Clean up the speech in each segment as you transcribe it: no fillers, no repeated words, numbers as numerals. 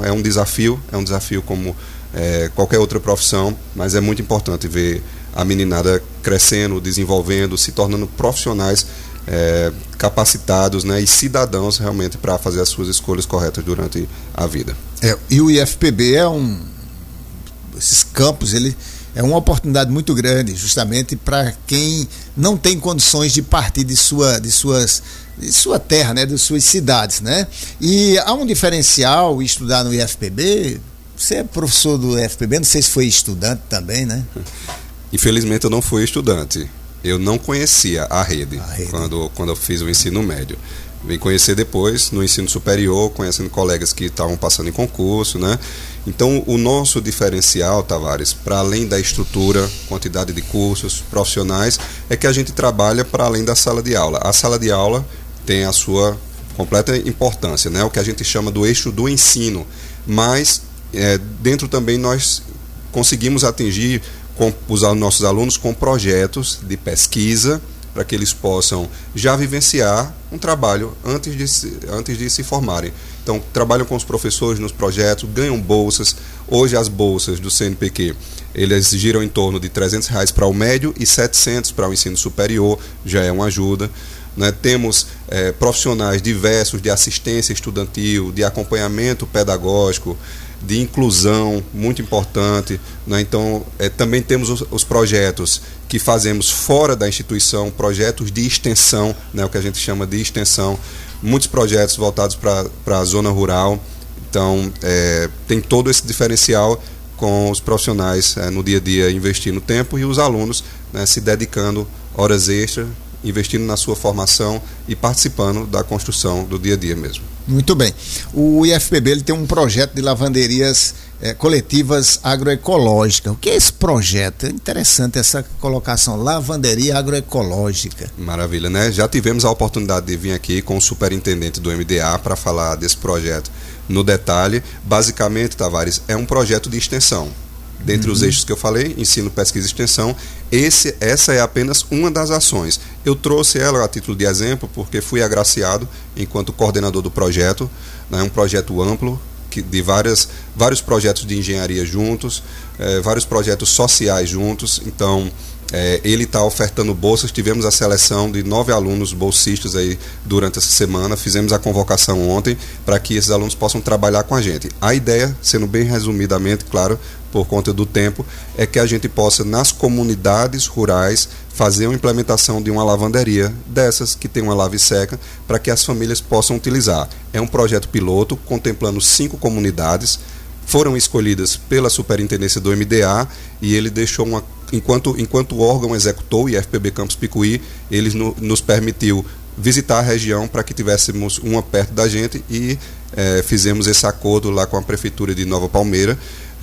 Então é um desafio como qualquer outra profissão, mas é muito importante ver a meninada crescendo, desenvolvendo, se tornando profissionais capacitados, né, e cidadãos realmente para fazer as suas escolhas corretas durante a vida. E o IFPB esses campos, ele é uma oportunidade muito grande, justamente para quem não tem condições de partir de sua terra, né, de suas cidades, né? E há um diferencial estudar no IFPB. Você é professor do IFPB, não sei se foi estudante também, né? Infelizmente eu não fui estudante. Eu não conhecia a rede. Quando eu fiz o ensino médio. Vim conhecer depois no ensino superior, conhecendo colegas que estavam passando em concurso, né? Então, o nosso diferencial, Tavares, para além da estrutura, quantidade de cursos profissionais, é que a gente trabalha para além da sala de aula. A sala de aula tem a sua completa importância, né? O que a gente chama do eixo do ensino, mas dentro também nós conseguimos atingir os nossos alunos com projetos de pesquisa, para que eles possam já vivenciar um trabalho antes de se formarem. Então, trabalham com os professores nos projetos, ganham bolsas. Hoje, as bolsas do CNPq, eles giram em torno de R$300 para o médio e R$700 para o ensino superior, já é uma ajuda. Né? Temos profissionais diversos de assistência estudantil, de acompanhamento pedagógico, de inclusão, muito importante, né? Então, também temos os projetos que fazemos fora da instituição, projetos de extensão, né? O que a gente chama de extensão, muitos projetos voltados para a zona rural. Então, tem todo esse diferencial com os profissionais no dia a dia investindo tempo e os alunos, né, se dedicando horas extras, investindo na sua formação e participando da construção do dia a dia mesmo. Muito bem. O IFPB ele tem um projeto de lavanderias coletivas agroecológicas. O que é esse projeto? É interessante essa colocação, lavanderia agroecológica. Maravilha, né? Já tivemos a oportunidade de vir aqui com o superintendente do MDA para falar desse projeto no detalhe. Basicamente, Tavares, é um projeto de extensão. Dentre os eixos que eu falei, ensino, pesquisa e extensão, essa é apenas uma das ações. Eu trouxe ela a título de exemplo porque fui agraciado enquanto coordenador do projeto, né, um projeto amplo, de vários projetos de engenharia juntos, vários projetos sociais juntos. Então, ele está ofertando bolsas. Tivemos a seleção de 9 alunos bolsistas aí durante essa semana. Fizemos a convocação ontem para que esses alunos possam trabalhar com a gente. A ideia, sendo bem resumidamente, claro, por conta do tempo, é que a gente possa, nas comunidades rurais, fazer uma implementação de uma lavanderia dessas, que tem uma lave seca, para que as famílias possam utilizar. É um projeto piloto, contemplando 5 comunidades, foram escolhidas pela superintendência do MDA, e ele deixou enquanto o órgão executou, o IFPB Campus Picuí, ele nos permitiu visitar a região para que tivéssemos uma perto da gente e fizemos esse acordo lá com a Prefeitura de Nova Palmeira,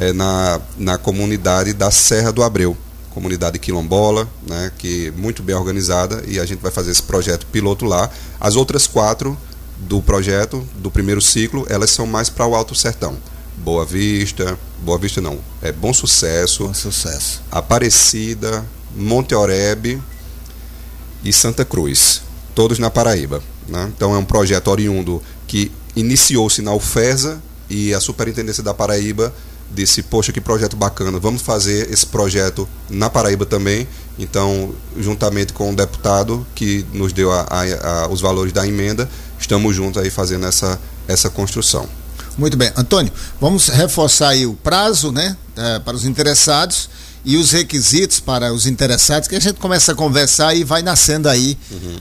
na comunidade da Serra do Abreu, comunidade quilombola, né, que muito bem organizada, e a gente vai fazer esse projeto piloto lá. As outras 4 do projeto, do primeiro ciclo, elas são mais para o Alto Sertão. Boa Vista não, Bom Sucesso, Aparecida, Monte Oreb e Santa Cruz, todos na Paraíba, né? Então é um projeto oriundo que iniciou-se na UFESA, e a Superintendência da Paraíba disse: poxa, que projeto bacana, vamos fazer esse projeto na Paraíba também. Então, juntamente com o deputado que nos deu os valores da emenda, estamos juntos aí fazendo essa construção. Muito bem. Antônio, vamos reforçar aí o prazo, né, para os interessados e os requisitos para os interessados, que a gente começa a conversar e vai nascendo aí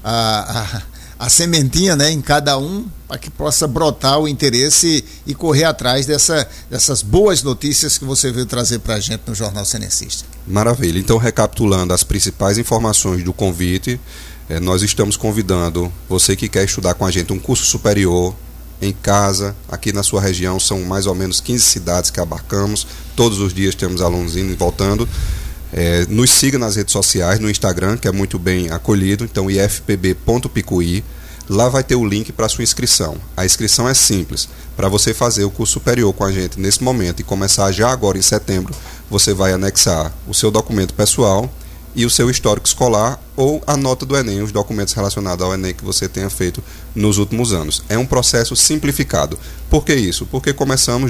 a sementinha, né, em cada um, para que possa brotar o interesse e correr atrás dessas boas notícias que você veio trazer para a gente no Jornal Senencista. Maravilha. Então, recapitulando as principais informações do convite, nós estamos convidando você que quer estudar com a gente um curso superior em casa, aqui na sua região. São mais ou menos 15 cidades que abarcamos, todos os dias temos alunos indo e voltando. Nos siga nas redes sociais, no Instagram, que é muito bem acolhido, então ifpb.picuí. Lá vai ter o link para a sua inscrição. A inscrição é simples. Para você fazer o curso superior com a gente nesse momento e começar já agora em setembro, você vai anexar o seu documento pessoal e o seu histórico escolar ou a nota do Enem, os documentos relacionados ao Enem que você tenha feito nos últimos anos. É um processo simplificado. Por que isso? Porque começamos